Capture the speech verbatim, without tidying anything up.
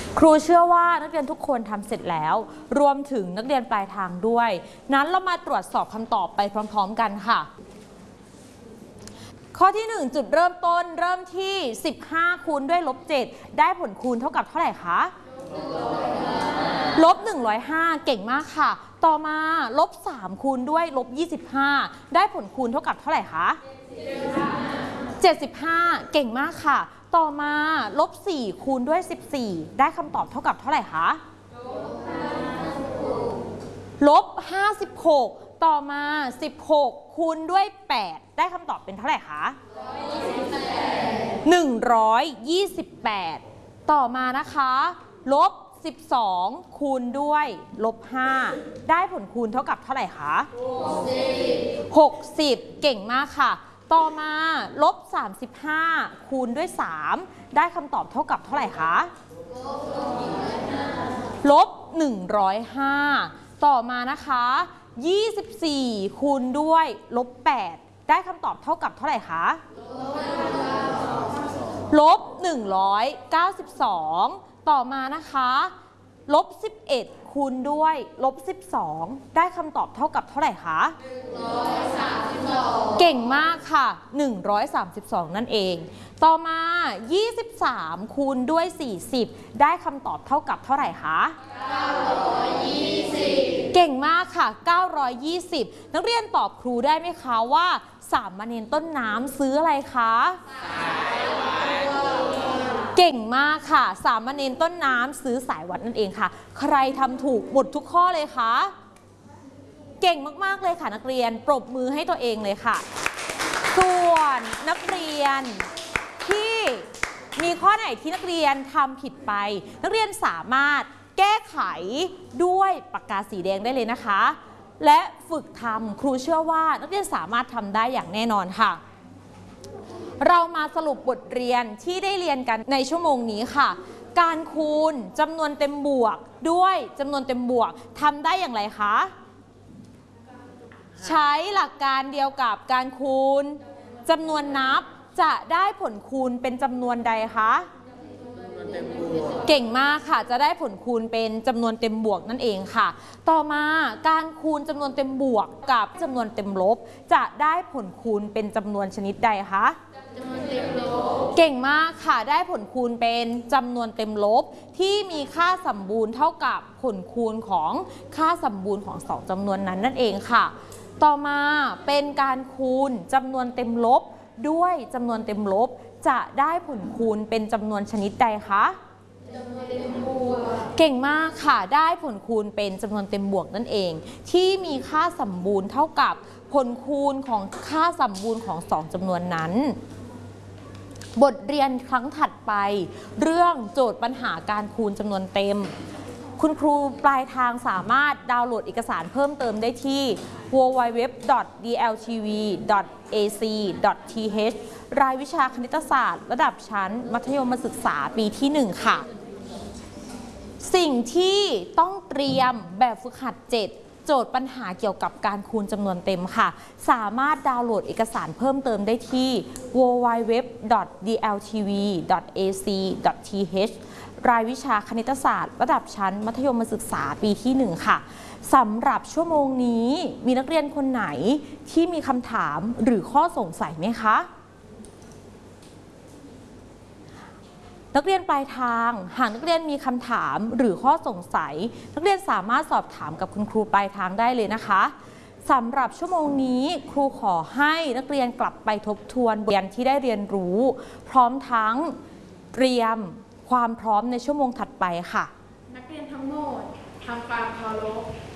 ครูเชื่อว่านักเรียนทุกคนทำเสร็จแล้วรวมถึงนักเรียนปลายทางด้วยนั้นเรามาตรวจสอบคำตอบไปพร้อมๆกันค่ะข้อที่หนึ่งจุดเริ่มต้นเริ่มที่สิบห้าคูณด้วยลบเจ็ดได้ผลคูณเท่ากับเท่าไหร่คะลบหนึ่งร้อยห้าเก่งมากค่ะต่อมาลบสามคูณด้วยลบยี่สิบห้าได้ผลคูณเท่ากับเท่าไหร่คะเจ็ดสิบห้าเก่งมากค่ะต่อมาลบสี่คูณด้วยสิบสี่ได้คำตอบเท่ากับเท่าไหร่คะลบห้าสิบหกต่อมาสิบหกคูณด้วยแปดได้คำตอบเป็นเท่าไหร่คะหนึ่งร้อยยี่สิบแปดต่อมานะคะลบสิบสองคูณด้วยลบห้าได้ผลคูณเท่ากับเท่าไหร่คะหกสิบเก่งมากค่ะต่อมาลบสามสิบห้าคูณด้วยสามได้คำตอบเท่ากับเท่าไหร่คะลบหนึ่งร้อยห้าต่อมานะคะยี่สิบสี่คูณด้วยลบแปดได้คำตอบเท่ากับเท่าไหร่คะลบหนึ่งร้อยเก้าสิบสองต่อมานะคะลบสิบเอ็ดคูณด้วยลบสิบสองได้คำตอบเท่ากับเท่าไหร่คะเก่งมากค่ะหนึ่งร้อยสามสิบสองนั่นเองต่อมายี่สิบสามคูณด้วยสี่สิบได้คำตอบเท่ากับเท่าไหร่คะเก้าร้อยยี่สิบเก่งมากค่ะเก้าร้อยยี่สิบนักเรียนตอบครูได้ไหมคะว่าสามเณรต้นน้ำซื้ออะไรคะเก่งมากค่ะสามเณรต้นน้ำซื้อสายวัดนั่นเองค่ะใครทำถูกหมดทุกข้อเลยคะเก่งมากๆเลยค่ะนักเรียนปรบมือให้ตัวเองเลยค่ะส่วนนักเรียนที่มีข้อไหนที่นักเรียนทำผิดไปนักเรียนสามารถแก้ไขด้วยปากกาสีแดงได้เลยนะคะและฝึกทำครูเชื่อว่านักเรียนสามารถทำได้อย่างแน่นอนค่ะเรามาสรุปบทเรียนที่ได้เรียนกันในชั่วโมงนี้ค่ะการคูณจำนวนเต็มบวกด้วยจำนวนเต็มบวกทำได้อย่างไรคะใช้หลักการเดียวกับการคูณจำนวนนับจะได้ผลคูณเป็นจำนวนใดคะเก่งมากค่ะจะได้ผลคูณเป็นจำนวนเต็มบวกนั่นเองค่ะต่อมาการคูณจำนวนเต็มบวกกับจำนวนเต็มลบจะได้ผลคูณเป็นจำนวนชนิดใดคะจำนวนเต็มลบเก่งมากค่ะได้ผลคูณเป็นจำนวนเต็มลบที่มีค่าสมบูรณ์เท่ากับผลคูณของค่าสมบูรณ์ของสองจำนวนนั้นนั่นเองค่ะต่อมาเป็นการคูณจำนวนเต็มลบด้วยจำนวนเต็มลบจะได้ผลคูณเป็นจำนวนชนิดใดคะจำนวนเต็มบวกเก่งมากค่ะได้ผลคูณเป็นจำนวนเต็มบวกนั่นเองที่มีค่าสมบูรณ์เท่ากับผลคูณของค่าสมบูรณ์ของสองจำนวนนั้นบทเรียนครั้งถัดไปเรื่องโจทย์ปัญหาการคูณจำนวนเต็มคุณครูปลายทางสามารถดาวน์โหลดเอกสารเพิ่มเติมได้ที่ ดับเบิลยู ดับเบิลยู ดับเบิลยู ดอท ดี แอล ที วี ดอท เอ ซี ดอท ที เอช รายวิชาคณิตศาสตร์ระดับชั้นมัธยมศึกษาปีที่หนึ่งค่ะสิ่งที่ต้องเตรียมแบบฝึกหัดเจ็ดโจทย์ปัญหาเกี่ยวกับการคูณจำนวนเต็มค่ะสามารถดาวน์โหลดเอกสารเพิ่มเติมได้ที่ ดับเบิลยู ดับเบิลยู ดับเบิลยู ดอท ดี แอล ที วี ดอท เอ ซี ดอท ที เอช รายวิชาคณิตศาสตร์ระดับชั้นมัธยมศึกษาปีที่หนึ่งค่ะสำหรับชั่วโมงนี้มีนักเรียนคนไหนที่มีคำถามหรือข้อสงสัยไหมคะนักเรียนปลายทางหากนักเรียนมีคำถามหรือข้อสงสัยนักเรียนสามารถสอบถามกับคุณครูปลายทางได้เลยนะคะสำหรับชั่วโมงนี้ครูขอให้นักเรียนกลับไปทบทวนบทเรียนที่ได้เรียนรู้พร้อมทั้งเตรียมความพร้อมในชั่วโมงถัดไปค่ะนักเรียนทั้งหมดทำความเคารพ